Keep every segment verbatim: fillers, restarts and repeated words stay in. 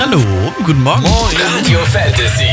Hallo, guten Morgen. Moin. Radio Fantasy.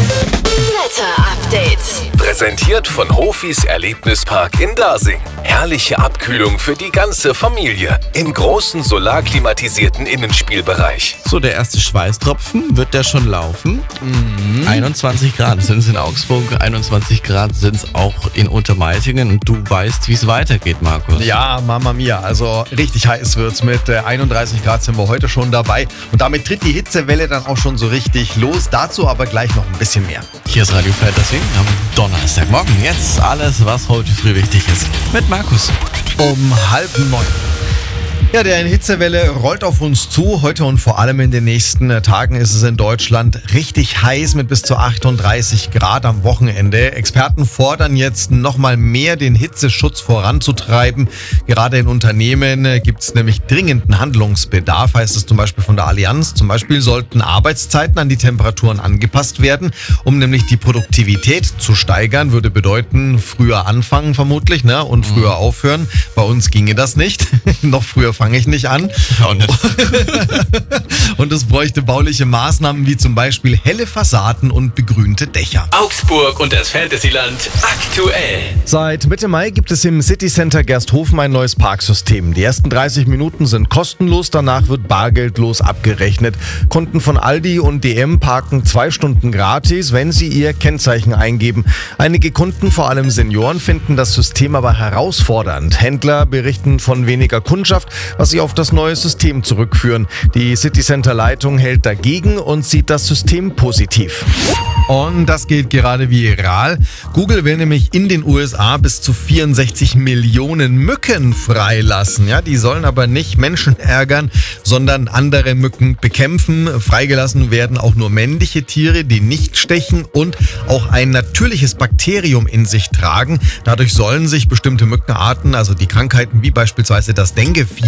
Wetter-Update. Präsentiert von Hofis Erlebnispark in Dasing. Herrliche Abkühlung für die ganze Familie. Im großen solarklimatisierten Innenspielbereich. So, der erste Schweißtropfen, wird der schon laufen? Mhm. einundzwanzig Grad sind es in Augsburg, einundzwanzig Grad sind es auch in Untermeitingen. Und du weißt, wie es weitergeht, Markus. Ja, Mama Mia, also richtig heiß wird's. Mit äh, einunddreißig Grad sind wir heute schon dabei. Und damit tritt die Hitzewelle dann auch schon so richtig los. Dazu aber gleich noch ein bisschen mehr. Hier ist Radio Fantasy am Donnerstagmorgen. Jetzt alles, was heute früh wichtig ist. Mit Markus. Um halb neun. Ja, der Hitzewelle rollt auf uns zu. Heute und vor allem in den nächsten Tagen ist es in Deutschland richtig heiß mit bis zu achtunddreißig Grad am Wochenende. Experten fordern jetzt nochmal mehr, den Hitzeschutz voranzutreiben. Gerade in Unternehmen gibt es nämlich dringenden Handlungsbedarf, heißt es zum Beispiel von der Allianz. Zum Beispiel sollten Arbeitszeiten an die Temperaturen angepasst werden, um nämlich die Produktivität zu steigern. Würde bedeuten, früher anfangen vermutlich, ne? Und früher mhm. aufhören. Bei uns ginge das nicht. Noch früher fange ich nicht an. Auch nicht. Und es bräuchte bauliche Maßnahmen wie zum Beispiel helle Fassaden und begrünte Dächer. Augsburg und das Fantasyland aktuell. Seit Mitte Mai gibt es im City Center Gersthofen ein neues Parksystem. Die ersten dreißig Minuten sind kostenlos, danach wird bargeldlos abgerechnet. Kunden von Aldi und D M parken zwei Stunden gratis, wenn sie ihr Kennzeichen eingeben. Einige Kunden, vor allem Senioren, finden das System aber herausfordernd. Händler berichten von weniger Kundschaft, was sie auf das neue System zurückführen. Die City Center Leitung hält dagegen und sieht das System positiv. Und das geht gerade viral. Google will nämlich in den U S A bis zu vierundsechzig Millionen Mücken freilassen. Ja, die sollen aber nicht Menschen ärgern, sondern andere Mücken bekämpfen. Freigelassen werden auch nur männliche Tiere, die nicht stechen und auch ein natürliches Bakterium in sich tragen. Dadurch sollen sich bestimmte Mückenarten, also die Krankheiten wie beispielsweise das Dengue-Fieber,